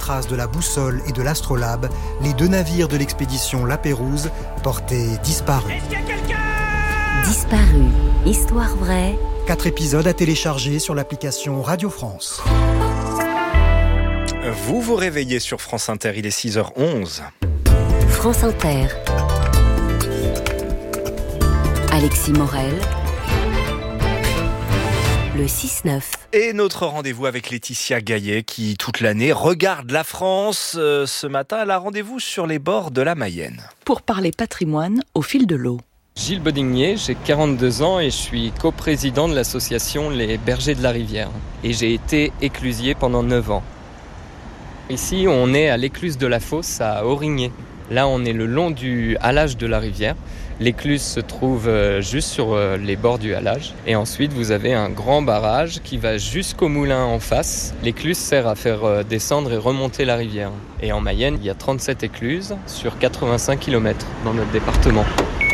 traces de la boussole et de l'astrolabe, les 2 navires de l'expédition La Pérouse portaient disparus. Est-ce qu'il y a quelqu'un ? Disparu, histoire vraie. 4 épisodes à télécharger sur l'application Radio France. Vous vous réveillez sur France Inter, il est 6h11. France Inter. Alexis Morel. Le 6-9. Et notre rendez-vous avec Laetitia Gaillet qui, toute l'année, regarde la France. Ce matin, elle a rendez-vous sur les bords de la Mayenne. Pour parler patrimoine au fil de l'eau. Gilles Bodingnier, j'ai 42 ans et je suis coprésident de l'association Les Bergers de la Rivière. Et j'ai été éclusier pendant 9 ans. Ici, on est à l'écluse de la Fosse à Aurigné. Là, on est le long du halage de la rivière. L'écluse se trouve juste sur les bords du halage. Et ensuite, vous avez un grand barrage qui va jusqu'au moulin en face. L'écluse sert à faire descendre et remonter la rivière. Et en Mayenne, il y a 37 écluses sur 85 km dans notre département.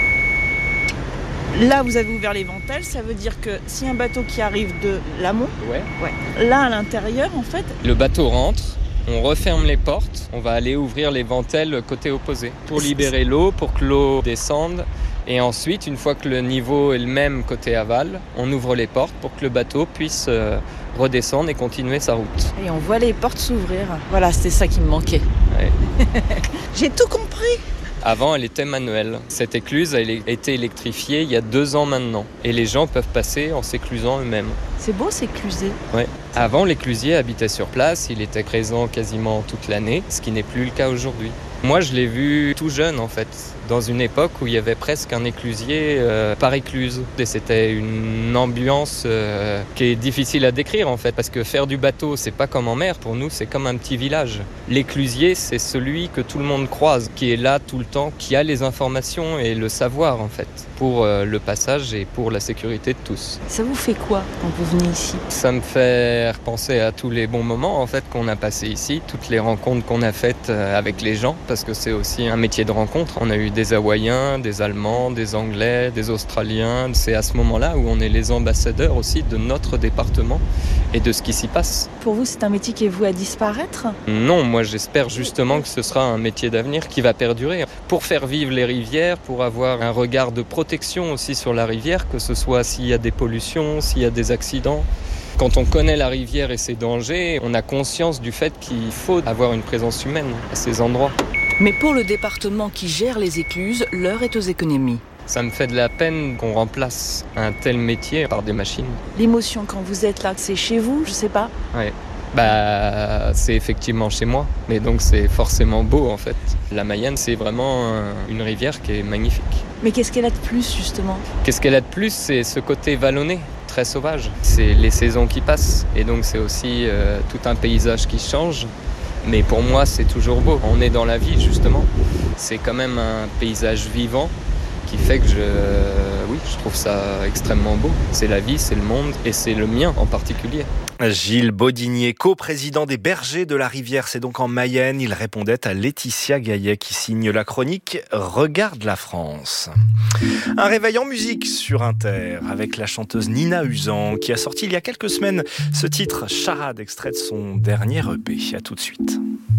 Là, vous avez ouvert l'éventail, ça veut dire que si un bateau qui arrive de l'amont, Ouais. là à l'intérieur, en fait, Le bateau rentre. On referme les portes, on va aller ouvrir l'éventail côté opposé pour libérer l'eau, pour que l'eau descende. Et ensuite, une fois que le niveau est le même côté aval, on ouvre les portes pour que le bateau puisse redescendre et continuer sa route. et on voit les portes s'ouvrir. Voilà, c'était ça qui me manquait. Ouais. J'ai tout compris. Avant, elle était manuelle. Cette écluse a été électrifiée il y a 2 ans maintenant. Et les gens peuvent passer en s'éclusant eux-mêmes. C'est beau, c'est clusé. Ouais. Avant, l'éclusier habitait sur place, il était présent quasiment toute l'année, ce qui n'est plus le cas aujourd'hui. Moi, je l'ai vu tout jeune en fait, dans une époque où il y avait presque un éclusier par écluse. Et c'était une ambiance qui est difficile à décrire en fait, parce que faire du bateau, c'est pas comme en mer, pour nous, c'est comme un petit village. L'éclusier, c'est celui que tout le monde croise, qui est là tout le temps, qui a les informations et le savoir en fait, pour le passage et pour la sécurité de tous. Ça vous fait quoi quand vous venez ici ? Ça me fait repenser à tous les bons moments en fait qu'on a passés ici, toutes les rencontres qu'on a faites avec les gens, parce que c'est aussi un métier de rencontre. On a eu des Hawaïens, des Allemands, des Anglais, des Australiens. C'est à ce moment-là où on est les ambassadeurs aussi de notre département et de ce qui s'y passe. Pour vous, c'est un métier qui est voué à disparaître ? Non, moi j'espère justement que ce sera un métier d'avenir qui va perdurer. Pour faire vivre les rivières, pour avoir un regard de protection aussi sur la rivière, que ce soit s'il y a des pollutions, s'il y a des accidents. Quand on connaît la rivière et ses dangers, on a conscience du fait qu'il faut avoir une présence humaine à ces endroits. Mais pour le département qui gère les écluses, l'heure est aux économies. Ça me fait de la peine qu'on remplace un tel métier par des machines. L'émotion quand vous êtes là, que c'est chez vous, je sais pas. Ouais. C'est effectivement chez moi, mais donc c'est forcément beau en fait. La Mayenne, c'est vraiment une rivière qui est magnifique. Mais qu'est-ce qu'elle a de plus justement ? Qu'est-ce qu'elle a de plus ? C'est ce côté vallonné, très sauvage. C'est les saisons qui passent et donc c'est aussi tout un paysage qui change. Mais pour moi, c'est toujours beau. On est dans la vie justement. C'est quand même un paysage vivant qui fait que je trouve ça extrêmement beau. C'est la vie, c'est le monde et c'est le mien en particulier. Gilles Bodingnier, coprésident des Bergers de la Rivière, c'est donc en Mayenne. Il répondait à Laetitia Gaillet qui signe la chronique Regarde la France. Un réveil en musique sur Inter avec la chanteuse Nina Uzan qui a sorti il y a quelques semaines ce titre Charade, extrait de son dernier EP. À tout de suite.